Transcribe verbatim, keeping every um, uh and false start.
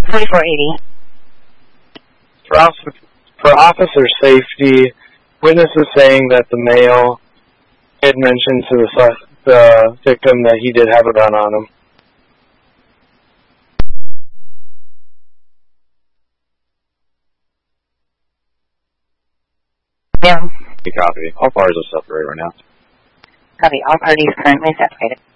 forty-four eighty. For, officer, for officer safety, witness is saying that the male had mentioned to the, the victim that he did have a gun on him. Yeah. Copy. All parties are separated right now. Copy. All parties currently separated.